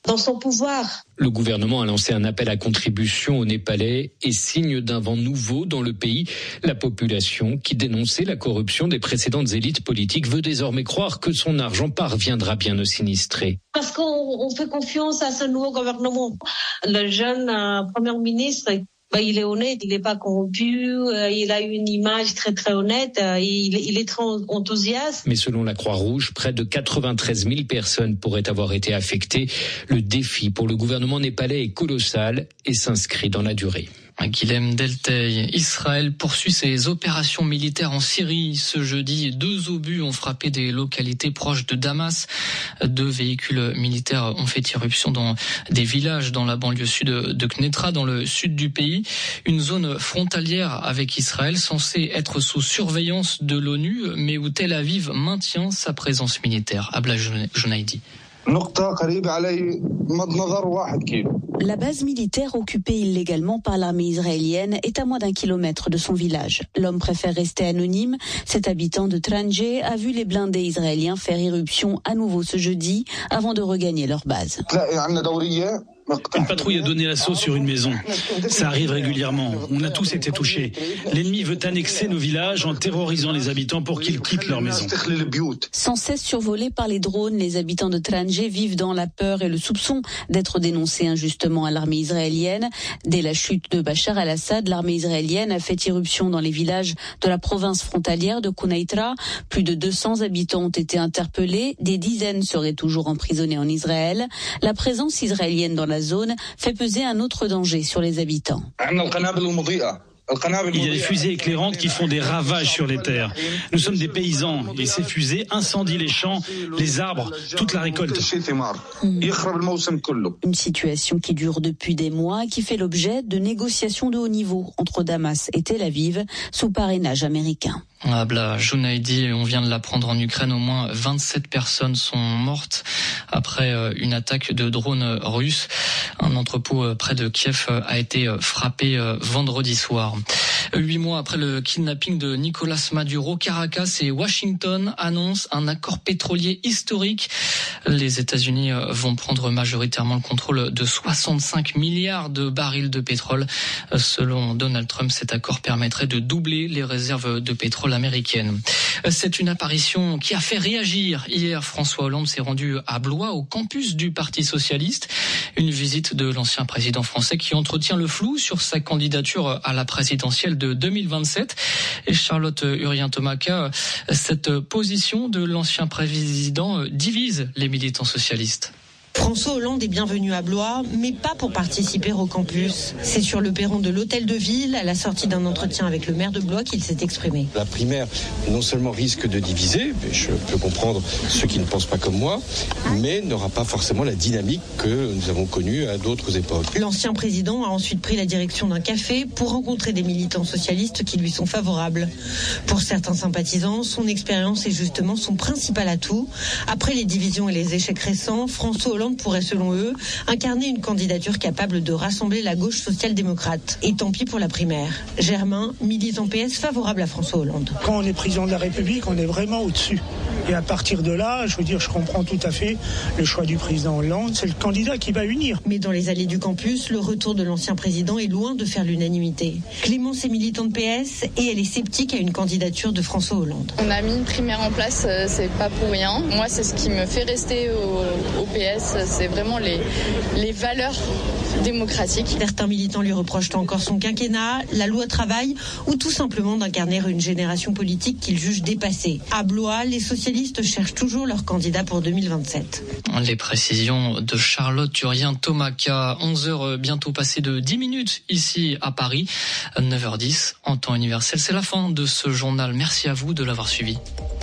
dans son pouvoir. Le gouvernement a lancé un appel à contribution aux Népalais et signe d'un vent nouveau dans le pays. La population, qui dénonçait la corruption des précédentes élites politiques, veut désormais croire que son argent parviendra bien aux sinistrés. Parce qu'on fait confiance à ce nouveau gouvernement. Le jeune Premier ministre, il est honnête, il n'est pas corrompu, il a une image très très honnête, il est très enthousiaste. Mais selon la Croix-Rouge, près de 93 000 personnes pourraient avoir été affectées. Le défi pour le gouvernement népalais est colossal et s'inscrit dans la durée. Guilhem Delteil. Israël poursuit ses opérations militaires en Syrie. Ce jeudi, 2 obus ont frappé des localités proches de Damas. 2 véhicules militaires ont fait irruption dans des villages dans la banlieue sud de Knetra, dans le sud du pays. Une zone frontalière avec Israël censée être sous surveillance de l'ONU, mais où Tel Aviv maintient sa présence militaire. Abla Jounaidi. La base militaire occupée illégalement par l'armée israélienne est à moins d'1 kilomètre de son village. L'homme préfère rester anonyme. Cet habitant de Tranje a vu les blindés israéliens faire irruption à nouveau ce jeudi avant de regagner leur base. Une patrouille a donné l'assaut sur une maison. Ça arrive régulièrement. On a tous été touchés. L'ennemi veut annexer nos villages en terrorisant les habitants pour qu'ils quittent leur maison. Sans cesse survolés par les drones, les habitants de Tranje vivent dans la peur et le soupçon d'être dénoncés injustement à l'armée israélienne. Dès la chute de Bachar al-Assad, l'armée israélienne a fait irruption dans les villages de la province frontalière de Quneitra. Plus de 200 habitants ont été interpellés. Des dizaines seraient toujours emprisonnés en Israël. La présence israélienne dans la zone fait peser un autre danger sur les habitants. Il y a des fusées éclairantes qui font des ravages sur les terres. Nous sommes des paysans et ces fusées incendient les champs, les arbres, toute la récolte. Une situation qui dure depuis des mois et qui fait l'objet de négociations de haut niveau entre Damas et Tel Aviv sous parrainage américain. Abla Jounaidi, on vient de l'apprendre en Ukraine, au moins 27 personnes sont mortes après une attaque de drones russes. Un entrepôt près de Kiev a été frappé vendredi soir. 8 mois après le kidnapping de Nicolas Maduro, Caracas et Washington annoncent un accord pétrolier historique. Les États-Unis vont prendre majoritairement le contrôle de 65 milliards de barils de pétrole. Selon Donald Trump, cet accord permettrait de doubler les réserves de pétrole américaines. C'est une apparition qui a fait réagir. Hier, François Hollande s'est rendu à Blois, au campus du Parti socialiste. Une visite de l'ancien président français qui entretient le flou sur sa candidature à la présidentielle de 2027. Et Charlotte Urien-Tomaka, cette position de l'ancien président divise les militants socialistes. François Hollande est bienvenu à Blois, mais pas pour participer au campus. C'est sur le perron de l'hôtel de ville, à la sortie d'un entretien avec le maire de Blois, qu'il s'est exprimé. La primaire, non seulement risque de diviser, je peux comprendre ceux qui ne pensent pas comme moi, mais n'aura pas forcément la dynamique que nous avons connue à d'autres époques. L'ancien président a ensuite pris la direction d'un café pour rencontrer des militants socialistes qui lui sont favorables. Pour certains sympathisants, son expérience est justement son principal atout. Après les divisions et les échecs récents, François Hollande pourrait, selon eux, incarner une candidature capable de rassembler la gauche social-démocrate. Et tant pis pour la primaire. Germain, militant PS favorable à François Hollande. Quand on est président de la République, on est vraiment au-dessus. Et à partir de là, je comprends tout à fait le choix du président Hollande. C'est le candidat qui va unir. Mais dans les allées du campus, le retour de l'ancien président est loin de faire l'unanimité. Clémence est militante PS et elle est sceptique à une candidature de François Hollande. On a mis une primaire en place, c'est pas pour rien. Moi, c'est ce qui me fait rester au PS. C'est vraiment les valeurs démocratiques. Certains militants lui reprochent encore son quinquennat, la loi travail ou tout simplement d'incarner une génération politique qu'ils jugent dépassée. À Blois, les socialistes cherchent toujours leur candidat pour 2027. Les précisions de Charlotte Urien-Tomaka. 11h bientôt passé de 10 minutes ici à Paris. 9h10 en temps universel. C'est la fin de ce journal. Merci à vous de l'avoir suivi.